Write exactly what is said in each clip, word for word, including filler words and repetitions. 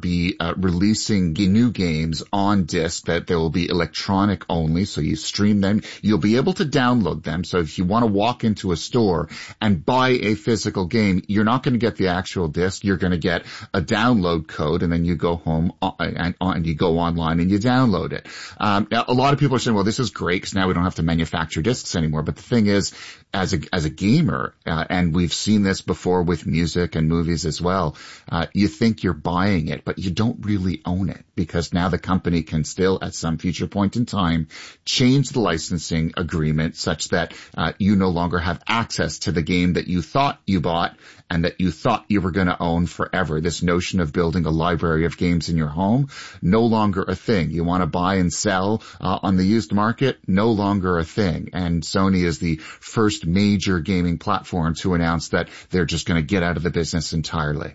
be uh, releasing new games on disc that they will be electronic only. So you stream them. You'll be able to download them. So if you want to walk into a store and buy a physical game, you're not going to get the actual disc. You're going to get a download code, and then you go home and, and you go online and you download it. Um, now, a lot of people are saying, well, this is great because now we don't have to manufacture discs anymore. But the thing is, as a, as a gamer, uh, and we've seen this before with music and movies as well, uh, you think you're buying it, but you don't really own it, because now the company can still, at some future point in time, change the licensing agreement such that uh, you no longer have access to the game that you thought you bought and that you thought you were going to own forever. This notion of building a library of games in your home, no longer a thing. You want to buy and sell uh, on the used market, no longer a thing. And Sony is the first major gaming platform to announce that they're just going to get out of the business entirely.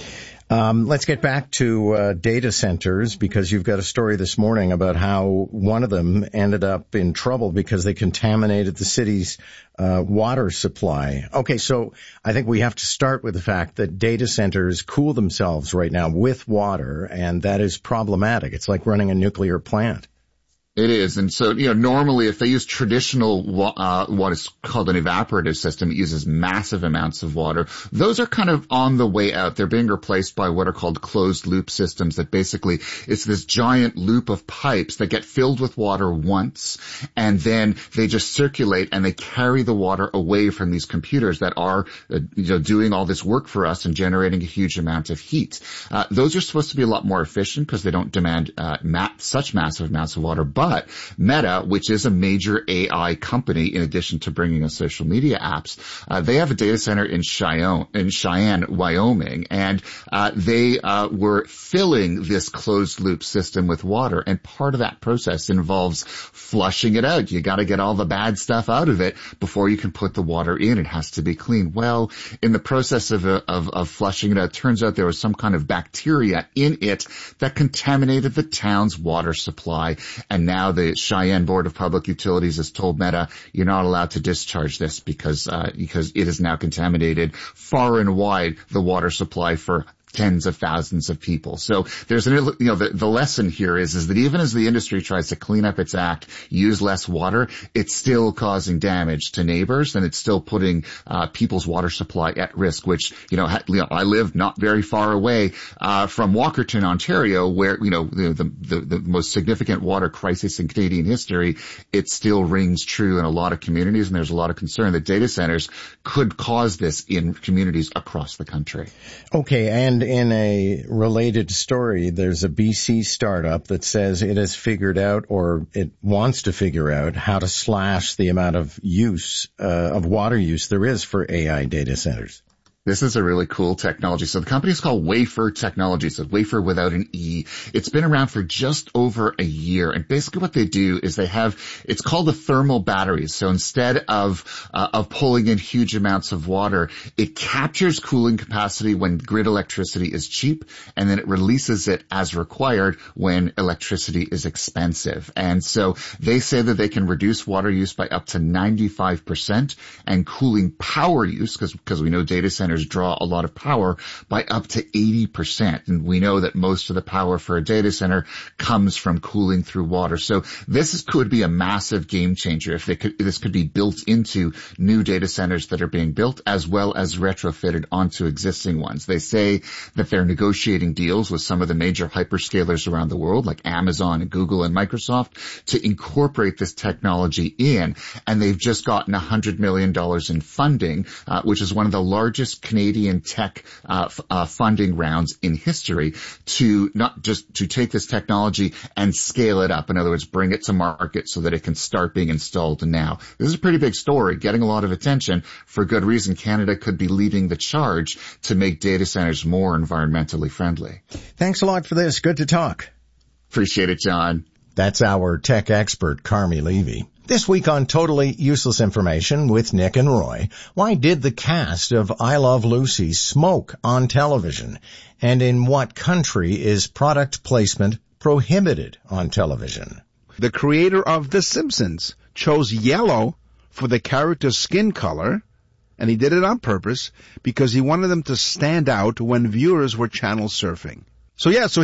Um, let's get back to uh, data centers, because you've got a story this morning about how one of them ended up in trouble because they contaminated the city's uh, water supply. Okay, so I think we have to start with the fact that data centers cool themselves right now with water, and that is problematic. It's like running a nuclear plant. It is. And so, you know, normally if they use traditional, uh, what is called an evaporative system, it uses massive amounts of water. Those are kind of on the way out. They're being replaced by what are called closed loop systems, that basically it's this giant loop of pipes that get filled with water once, and then they just circulate and they carry the water away from these computers that are, uh, you know, doing all this work for us and generating a huge amount of heat. Uh, those are supposed to be a lot more efficient because they don't demand, uh, ma- such massive amounts of water. But But Meta, which is a major A I company, in addition to bringing us social media apps, uh, they have a data center in Cheyenne, in Cheyenne, Wyoming, and uh, they uh, were filling this closed loop system with water. And part of that process involves flushing it out. You got to get all the bad stuff out of it before you can put the water in. It has to be clean. Well, in the process of uh, of, of flushing it out, it turns out there was some kind of bacteria in it that contaminated the town's water supply, and now Now the Cheyenne Board of Public Utilities has told Meta, you're not allowed to discharge this because, uh, because it has now contaminated far and wide the water supply for tens of thousands of people. So there's an, you know, the, the lesson here is, is that even as the industry tries to clean up its act, use less water, it's still causing damage to neighbors, and it's still putting, uh, people's water supply at risk, which, you know, ha, you know I live not very far away, uh, from Walkerton, Ontario, where, you know, the, the, the, the most significant water crisis in Canadian history. It still rings true in a lot of communities, and there's a lot of concern that data centers could cause this in communities across the country. Okay, and in a related story, there's a B C startup that says it has figured out, or it wants to figure out, how to slash the amount of use, uh, of water use there is for A I data centers. This is a really cool technology. So the company is called Wafer Technologies, so Wafer without an E. It's been around for just over a year. And basically what they do is they have, it's called the thermal batteries. So instead of, uh, of pulling in huge amounts of water, it captures cooling capacity when grid electricity is cheap, and then it releases it as required when electricity is expensive. And so they say that they can reduce water use by up to ninety-five percent, and cooling power use, because, because we know data centers draw a lot of power, by up to eighty percent. And we know that most of the power for a data center comes from cooling through water. So this is, could be a massive game changer if they could, this could be built into new data centers that are being built, as well as retrofitted onto existing ones. They say that they're negotiating deals with some of the major hyperscalers around the world, like Amazon and Google and Microsoft, to incorporate this technology in. And they've just gotten one hundred million dollars in funding, uh, which is one of the largest Canadian tech uh, f- uh, funding rounds in history, to not just to take this technology and scale it up. In other words, bring it to market so that it can start being installed now. This is a pretty big story, getting a lot of attention for good reason. Canada could be leading the charge to make data centers more environmentally friendly. Thanks a lot for this. Good to talk. Appreciate it, John. That's our tech expert, Carmi Levy. This week on Totally Useless Information with Nick and Roy, why did the cast of I Love Lucy smoke on television? And in what country is product placement prohibited on television? The creator of The Simpsons chose yellow for the character's skin color, and he did it on purpose because he wanted them to stand out when viewers were channel surfing. So yeah, so